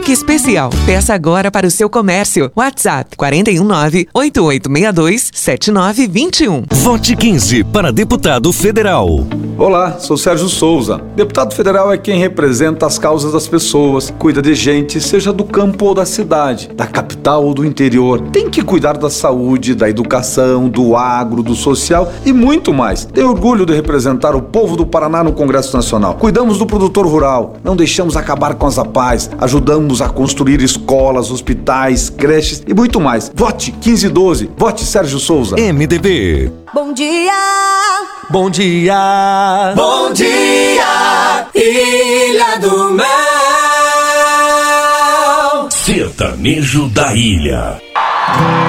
toque especial. Peça agora para o seu comércio. WhatsApp 419-8862-7921. Vote 15 para deputado federal. Olá, sou Sérgio Souza. Deputado federal é quem representa as causas das pessoas, cuida de gente, seja do campo ou da cidade, da capital ou do interior. Tem que cuidar da saúde, da educação, do agro, do social e muito mais. Tenho orgulho de representar o povo do Paraná no Congresso Nacional. Cuidamos do produtor rural, não deixamos acabar com as APAES, ajudamos a construir escolas, hospitais, creches e muito mais. Vote 1512, vote Sérgio Souza. MDB. Bom dia! Bom dia! Bom dia, Ilha do Mel! Sertanejo da Ilha.